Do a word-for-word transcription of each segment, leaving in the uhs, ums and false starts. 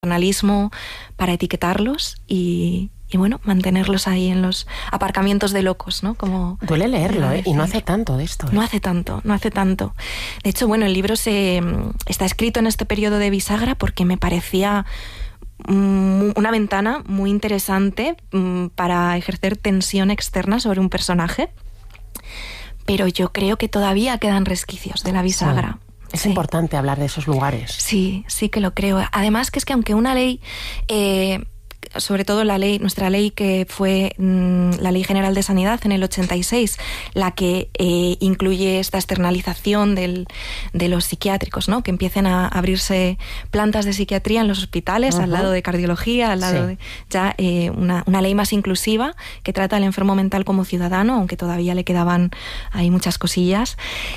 sensacionalismo para etiquetarlos y, y bueno, mantenerlos ahí en los aparcamientos de locos, ¿no? Como duele leerlo, ¿eh? Y no hace tanto de esto. ¿eh? No hace tanto, no hace tanto. De hecho, bueno, el libro se está escrito en este periodo de bisagra porque me parecía una ventana muy interesante para ejercer tensión externa sobre un personaje, pero yo creo que todavía quedan resquicios de la bisagra. Sí. Es sí. importante hablar de esos lugares. Sí, sí que lo creo. Además que es que aunque una ley, eh, sobre todo la ley, nuestra ley que fue mmm, la Ley General de Sanidad en el ochenta y seis, la que eh, incluye esta externalización del, de los psiquiátricos, ¿no? Que empiecen a abrirse plantas de psiquiatría en los hospitales, uh-huh. al lado de cardiología, al lado sí. de ya eh, una, una ley más inclusiva que trata al enfermo mental como ciudadano, aunque todavía le quedaban ahí muchas cosillas.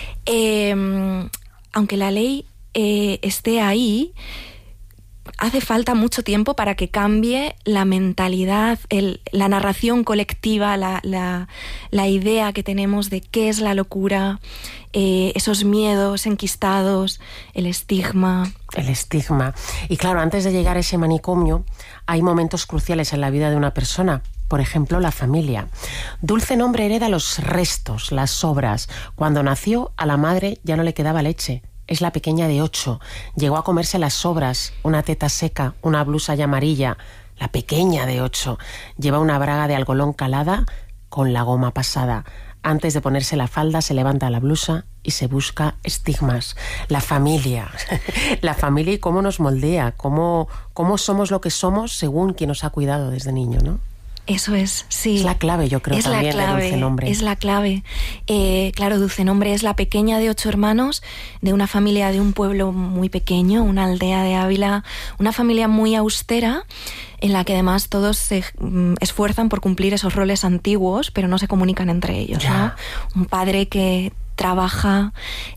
Eh, aunque la ley eh, esté ahí, hace falta mucho tiempo para que cambie la mentalidad, el, la narración colectiva, la, la, la idea que tenemos de qué es la locura, eh, esos miedos enquistados, el estigma. El estigma. Y claro, antes de llegar a ese manicomio, hay momentos cruciales en la vida de una persona. Por ejemplo, la familia. Dulce Nombre hereda los restos, las sobras. Cuando nació, a la madre ya no le quedaba leche. Es la pequeña de ocho. Llegó a comerse las sobras, una teta seca, una blusa ya amarilla. La pequeña de ocho. Lleva una braga de algodón calada con la goma pasada. Antes de ponerse la falda, se levanta la blusa y se busca estigmas. La familia. La familia y cómo nos moldea, cómo, cómo somos lo que somos según quien nos ha cuidado desde niño, ¿no? Eso es, sí. Es la clave, yo creo, es también la clave, de Dulce Nombre. Es la clave. Eh, claro, Dulce Nombre es la pequeña de ocho hermanos, de una familia de un pueblo muy pequeño, una aldea de Ávila, una familia muy austera, en la que además todos se mm, esfuerzan por cumplir esos roles antiguos, pero no se comunican entre ellos, ¿no? Un padre que trabaja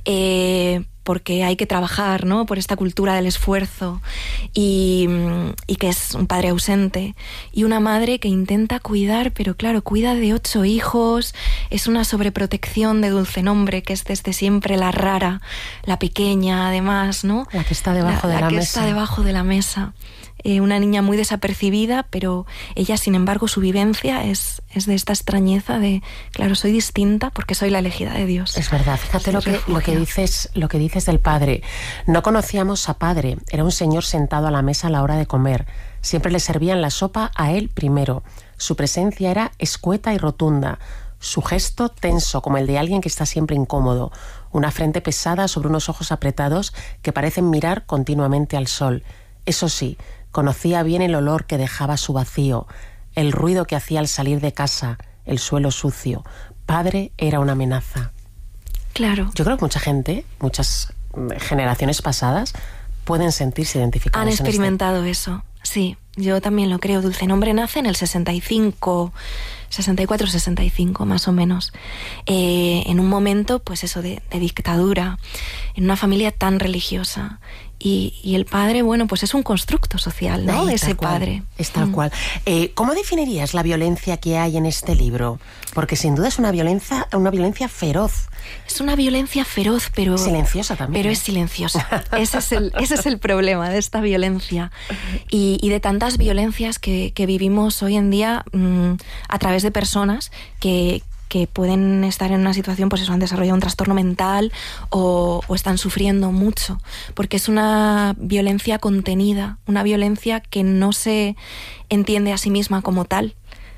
eh, porque hay que trabajar, ¿no? Por esta cultura del esfuerzo y, y que es un padre ausente, y una madre que intenta cuidar, pero claro, cuida de ocho hijos, es una sobreprotección de Dulce Nombre, que es desde siempre la rara, la pequeña además, ¿no? La que está debajo la, de la, la que mesa. está debajo de la mesa. Eh, una niña muy desapercibida, pero ella, sin embargo, su vivencia es, es de esta extrañeza de, claro, soy distinta porque soy la elegida de Dios. Es verdad, fíjate lo que, lo, que dices, lo que dices del padre. No conocíamos a padre, era un señor sentado a la mesa a la hora de comer. Siempre le servían la sopa a él primero. Su presencia era escueta y rotunda. Su gesto tenso, como el de alguien que está siempre incómodo. Una frente pesada sobre unos ojos apretados que parecen mirar continuamente al sol. Eso sí, conocía bien el olor que dejaba su vacío, el ruido que hacía al salir de casa, el suelo sucio. Padre era una amenaza. Claro. Yo creo que mucha gente, muchas generaciones pasadas, pueden sentirse identificados. Han experimentado en este... eso, sí. Yo también lo creo. Dulce Nombre nace en el sesenta y cinco, sesenta y cuatro, sesenta y cinco más o menos. Eh, en un momento, pues eso, de, de dictadura, en una familia tan religiosa. Y, y el padre, bueno, pues es un constructo social, ¿no? Ahí, Ese cual, padre. Es tal mm. cual. Eh, ¿Cómo definirías la violencia que hay en este libro? Porque sin duda es una violencia, una violencia feroz. Es una violencia feroz, pero... Silenciosa también. Pero ¿eh? es silenciosa. Ese es el, ese es el problema de esta violencia. Y, y de tantas violencias que, que vivimos hoy en día mmm, a través de personas que... que pueden estar en una situación, pues eso, han desarrollado un trastorno mental o, o están sufriendo mucho, porque es una violencia contenida, una violencia que no se entiende a sí misma como tal,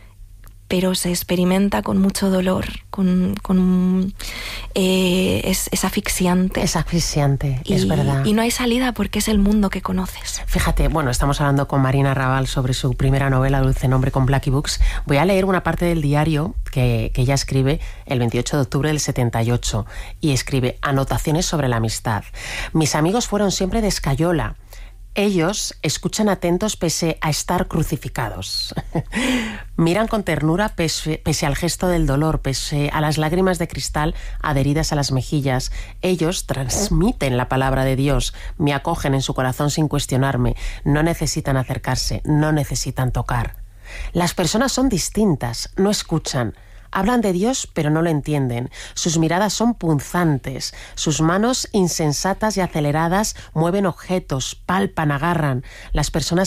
pero se experimenta con mucho dolor, con, con eh, es, es asfixiante. Es asfixiante, y, es verdad. Y no hay salida porque es el mundo que conoces. Fíjate, bueno, estamos hablando con Marina Raval sobre su primera novela, Dulce Nombre, con Blackie Books. Voy a leer una parte del diario que, que ella escribe el veintiocho de octubre del setenta y ocho, y escribe: anotaciones sobre la amistad. Mis amigos fueron siempre de escayola. Ellos escuchan atentos pese a estar crucificados. Miran con ternura pese, pese al gesto del dolor, pese a las lágrimas de cristal adheridas a las mejillas. Ellos transmiten la palabra de Dios, me acogen en su corazón sin cuestionarme. No necesitan acercarse, no necesitan tocar. Las personas son distintas, no escuchan. Hablan de Dios, pero no lo entienden. Sus miradas son punzantes. Sus manos insensatas y aceleradas mueven objetos, palpan, agarran. Las personas